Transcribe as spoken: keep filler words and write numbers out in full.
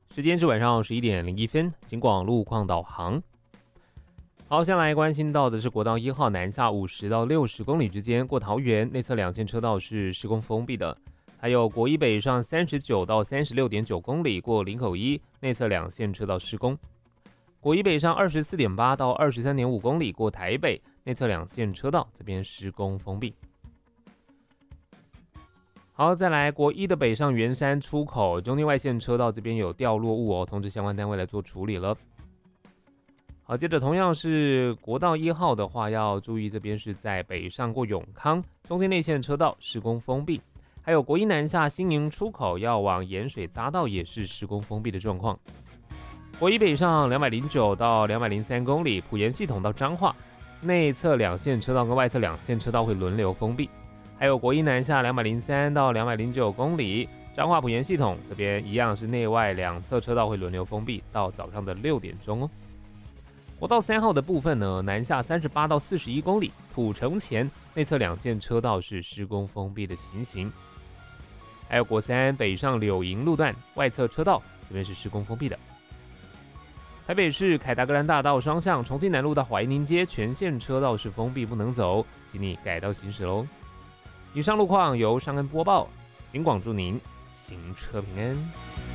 时间是晚上十一点零一分，警广路况导航。好，先来关心到的是国道一号南下五十到六十公里之间，过桃园内侧两线车道是施工封闭的。还有国一北上三十九到三十六点九公里，过林口一内侧两线车道施工。国一北上二十四点八到二十三点五公里，过台北内侧两线车道这边施工封闭。好，再来国一的北上圆山出口中间外线车道这边有掉落物哦，通知相关单位来做处理了。好，接着同样是国道一号的话，要注意这边是在北上过永康中间内线车道施工封闭，还有国一南下新营出口要往盐水匝道也是施工封闭的状况。国一北上两百零九到两百零三公里，埔盐系统到彰化内侧两线车道跟外侧两线车道会轮流封闭。还有国一南下两百零三到两百零九公里，彰化埔盐系统这边一样是内外两侧车道会轮流封闭到早上的六点钟哦。国道三号的部分呢，南下三十八到四十一公里，土城前内侧两线车道是施工封闭的情形。还有国三北上柳营路段外侧车道这边是施工封闭的。台北市凯达格兰大道双向重庆南路到怀宁街全线车道是封闭不能走，请你改道行驶喽。以上路况由尚恩播报，警广祝您行车平安。